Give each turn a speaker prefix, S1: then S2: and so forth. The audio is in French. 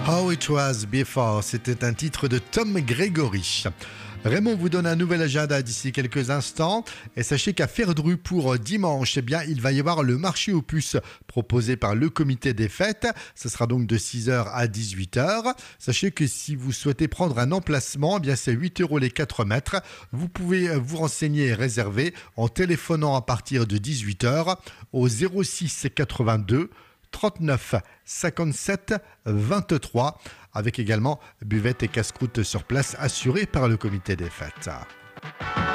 S1: How It Was Before, c'était un titre de Tom Gregory. Raymond vous donne un nouvel agenda d'ici quelques instants et sachez qu'à Ferdru pour dimanche, il va y avoir le marché aux puces proposé par le comité des fêtes. Ce sera donc de 6h à 18h. Sachez que si vous souhaitez prendre un emplacement, c'est 8 € les 4 mètres. Vous pouvez vous renseigner et réserver en téléphonant à partir de 18h au 06 82 39 57 23 avec également buvette et casse-croûte sur place assurés par le comité des fêtes.